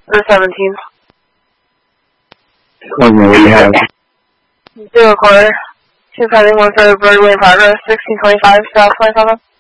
or 17. Cosmo, what do you have? Do a quarter. 2 pending, 1 for Broadway in progress, 1625, South 27.